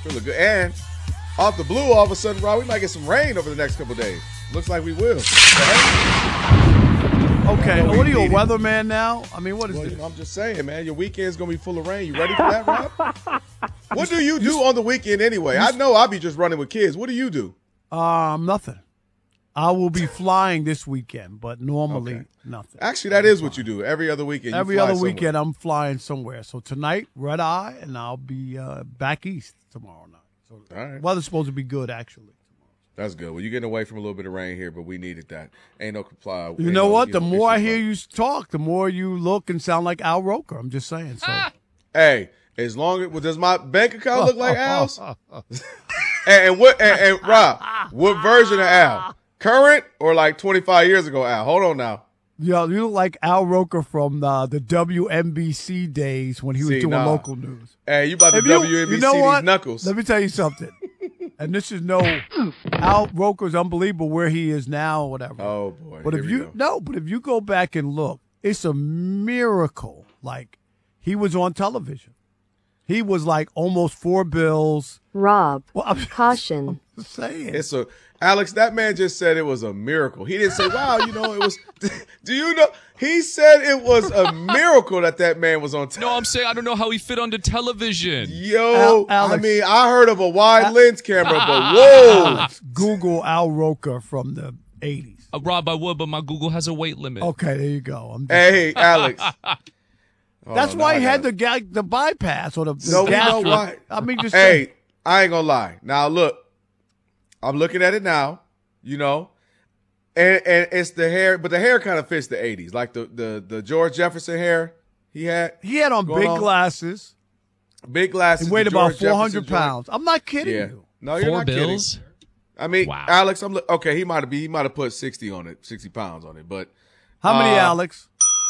Feeling good. And off the blue, all of a sudden, Rob, we might get some rain over the next couple of days. Looks like we will. Okay, what are you, a weatherman now? I mean, what is this? I'm just saying, man, your weekend's going to be full of rain. You ready for that, Rob? What do you do on the weekend anyway? I know I'll be just running with kids. What do you do? Nothing. I will be flying this weekend, but normally nothing. Actually, that is what you do. Every other weekend Every other weekend I'm flying somewhere. So tonight, red eye, and I'll be back east tomorrow night. So all right. Weather's supposed to be good, actually. That's good. Well, you're getting away from a little bit of rain here, but we needed that. Ain't no comply. You know what? The more I hear you talk, the more you look and sound like Al Roker. I'm just saying. So, hey, as long as does my bank account look like Al's? and Rob, what version of Al? Current or like 25 years ago, Al? Hold on now. Yeah, you look like Al Roker from the WNBC days when he was doing local news. Hey, you about to WNBC you know what? these knuckles. Let me tell you something. And this is Al Roker's unbelievable where he is now or whatever. Oh, boy. But if you go back and look, it's a miracle. Like, he was on television. He was like almost 4 bills. Rob, caution. I'm saying. Alex, that man just said it was a miracle. He didn't say, wow, it was. Do you know? He said it was a miracle that man was on television. No, I'm saying I don't know how he fit onto television. Yo, Alex, I mean, I heard of a wide lens camera, but whoa. Alex, Google Al Roker from the 80s. Rob, I would, but my Google has a weight limit. Okay, there you go. Hey, Alex. That's why he had the bypass or the no, gastro. You know why? I mean, just hey, I ain't gonna lie. Now look, I'm looking at it now, and it's the hair, but the hair kind of fits the 80s, like the George Jefferson hair he had. He had on big glasses. Big glasses. He weighed about 400 pounds. I'm not kidding you. No, you're not bills? kidding. I mean, wow. Alex, okay. He might have put 60 pounds on it, but how many, Alex?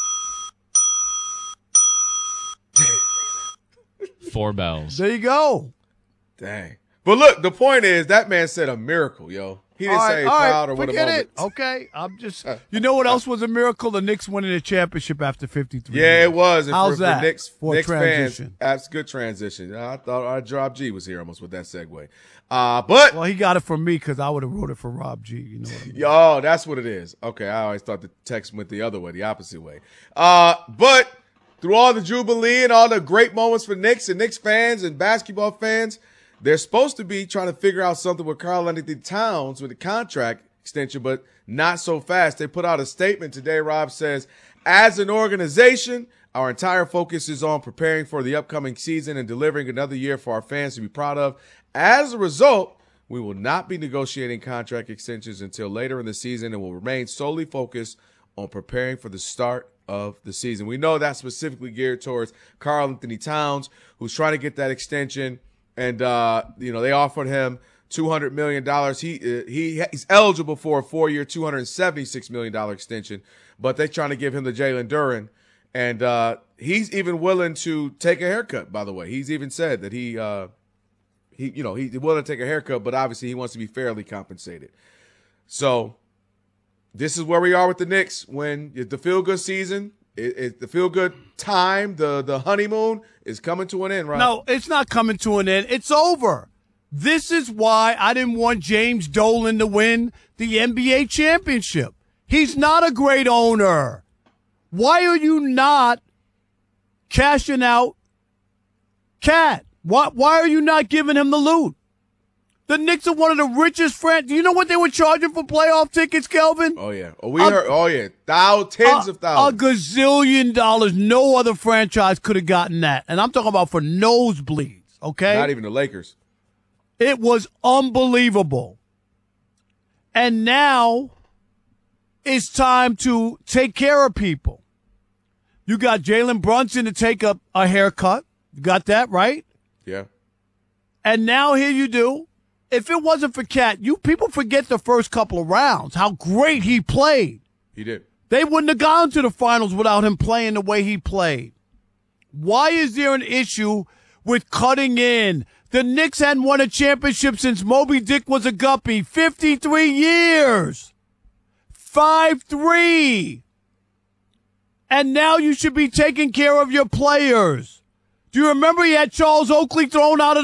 4 bells. There you go. Dang. But look, the point is that man said a miracle, yo. He didn't say proud or what about it. Okay, I'm just. You know what else was a miracle? The Knicks winning the championship after 53. Yeah, years. it was. And How's that? For Knicks transition? fans, that's good transition. I thought our Rob G was here almost with that segue. But he got it from me because I would have wrote it for Rob G. You know what I mean? Oh, that's what it is. Okay, I always thought the text went the other way, the opposite way. But through all the jubilee and all the great moments for Knicks and Knicks fans and basketball fans, they're supposed to be trying to figure out something with Karl-Anthony Towns with the contract extension, but not so fast. They put out a statement today. Rob says, as an organization, our entire focus is on preparing for the upcoming season and delivering another year for our fans to be proud of. As a result, we will not be negotiating contract extensions until later in the season and will remain solely focused on preparing for the start of the season. We know that's specifically geared towards Karl-Anthony Towns, who's trying to get that extension. And, they offered him $200 million. He's eligible for a 4-year, $276 million extension, but they're trying to give him the Jalen Duren. And he's even willing to take a haircut, by the way. He's even said that he's willing to take a haircut, but obviously he wants to be fairly compensated. So this is where we are with the Knicks. When the feel-good season, the feel-good time, the honeymoon is coming to an end, right? No, it's not coming to an end. It's over. This is why I didn't want James Dolan to win the NBA championship. He's not a great owner. Why are you not cashing out Cat? Why are you not giving him the loot? The Knicks are one of the richest Do you know what they were charging for playoff tickets, Kelvin? Oh, yeah. We heard. Oh, yeah. Tens of thousands. $1 gazillion. No other franchise could have gotten that. And I'm talking about for nosebleeds, okay? Not even the Lakers. It was unbelievable. And now it's time to take care of people. You got Jalen Brunson to take a haircut. You got that, right? Yeah. And now here you do. If it wasn't for Cat, people forget the first couple of rounds, how great he played. He did. They wouldn't have gone to the finals without him playing the way he played. Why is there an issue with cutting in? The Knicks hadn't won a championship since Moby Dick was a guppy. 53 years. 5-3. And now you should be taking care of your players. Do you remember he had Charles Oakley thrown out of